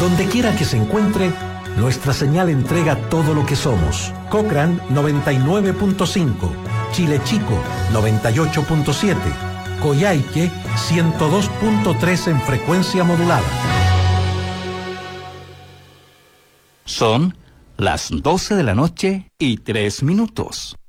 Donde quiera que se encuentre, nuestra señal entrega todo lo que somos. Cochrane 99.5, Chile Chico 98.7, Coyhaique 102.3 en frecuencia modulada. Son las 12 de la noche y 3 minutos.